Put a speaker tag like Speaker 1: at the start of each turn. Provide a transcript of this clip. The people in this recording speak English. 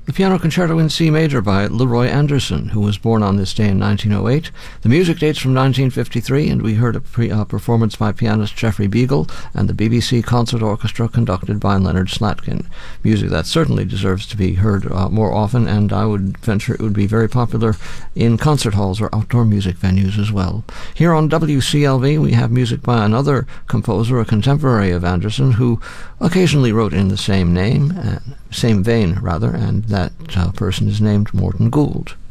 Speaker 1: The Piano Concerto in C Major by Leroy Anderson, who was born on this day in 1908. The music dates from 1953, and we heard a performance by pianist Geoffrey Beagle and the BBC Concert Orchestra conducted by Leonard Slatkin. Music that certainly deserves to be heard more often, and I would venture it would be very popular in concert halls or outdoor music venues as well. Here on WCLV, we have music by another composer, a contemporary of Anderson, who occasionally wrote in the same vein, and that person is named Morton Gould.